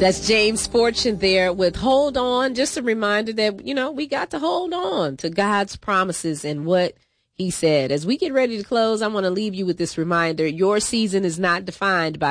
That's James Fortune there with Hold On. Just a reminder that, we got to hold on to God's promises and what he said. As we get ready to close, I want to leave you with this reminder. Your season is not defined by